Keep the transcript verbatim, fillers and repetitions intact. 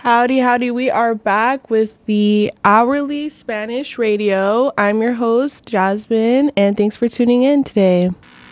Howdy, howdy. We are back with the Hourly Spanish Radio. I'm your host, Jasmine, and thanks for tuning in today.